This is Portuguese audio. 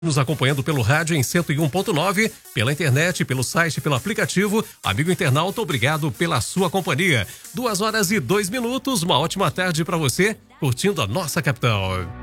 Nos acompanhando pelo rádio em 101.9, pela internet, pelo site, pelo aplicativo. Amigo internauta, obrigado pela sua companhia. 2 horas e 2 minutos, uma ótima tarde para você, curtindo a nossa capital.